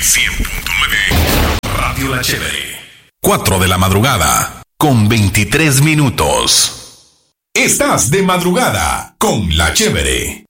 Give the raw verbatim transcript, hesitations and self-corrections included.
cien punto nueve Radio La Chévere. cuatro de la madrugada con veintitrés minutos. Estás de madrugada con La Chévere.